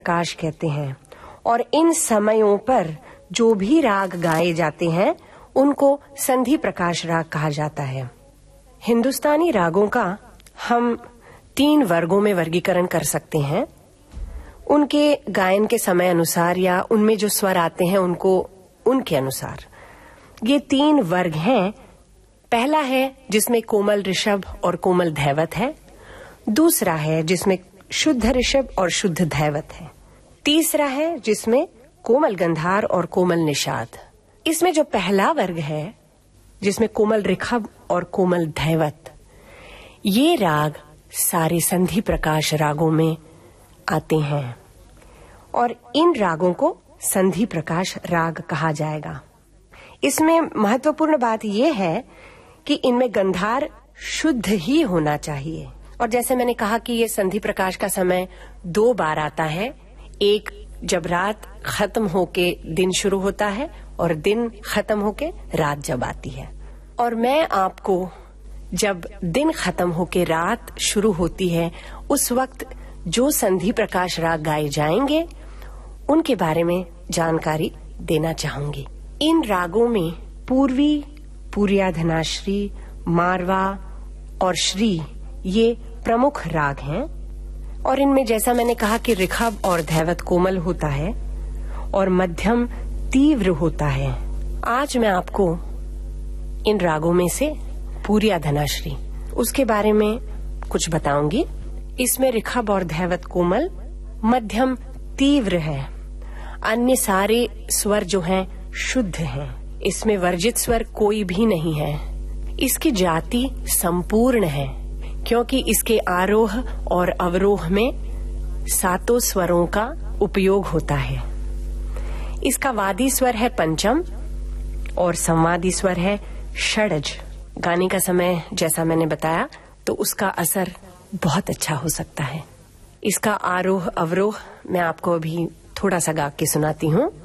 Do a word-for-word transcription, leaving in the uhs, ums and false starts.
प्रकाश कहते हैं और इन समयों पर जो भी राग गाए जाते हैं उनको संधि प्रकाश राग कहा जाता है। हिंदुस्तानी रागों का हम तीन वर्गों में वर्गीकरण कर सकते हैं, उनके गायन के समय अनुसार या उनमें जो स्वर आते हैं उनको उनके अनुसार। ये तीन वर्ग हैं। पहला है जिसमें कोमल ऋषभ और कोमल धैवत है, दूसरा है जिसमें शुद्ध ऋषभ और शुद्ध धैवत है, तीसरा है जिसमें कोमल गंधार और कोमल निषाद। इसमें जो पहला वर्ग है जिसमें कोमल ऋषभ और कोमल धैवत, ये राग सारे संधि प्रकाश रागों में आते हैं और इन रागों को संधि प्रकाश राग कहा जाएगा। इसमें महत्वपूर्ण बात यह है कि इनमें गंधार शुद्ध ही होना चाहिए। और जैसे मैंने कहा कि ये संधि प्रकाश का समय दो बार आता है, एक जब रात खत्म होके दिन शुरू होता है और दिन खत्म होके रात जब आती है। और मैं आपको जब दिन खत्म होके रात शुरू होती है उस वक्त जो संधि प्रकाश राग गाए जाएंगे उनके बारे में जानकारी देना चाहूंगी। इन रागों में पूर्वी, पूर्या धनाश्री, मारवा और श्री ये प्रमुख राग हैं और इनमें जैसा मैंने कहा कि ऋषभ और धैवत कोमल होता है और मध्यम तीव्र होता है। आज मैं आपको इन रागों में से पूर्या धनाश्री उसके बारे में कुछ बताऊंगी। इसमें ऋषभ और धैवत कोमल, मध्यम तीव्र है, अन्य सारे स्वर जो हैं शुद्ध हैं। इसमें वर्जित स्वर कोई भी नहीं है। इसकी जाति संपूर्ण है क्योंकि इसके आरोह और अवरोह में सातों स्वरों का उपयोग होता है। इसका वादी स्वर है पंचम और संवादी स्वर है षडज। गाने का समय जैसा मैंने बताया तो उसका असर बहुत अच्छा हो सकता है। इसका आरोह अवरोह मैं आपको अभी थोड़ा सा गा के सुनाती हूँ।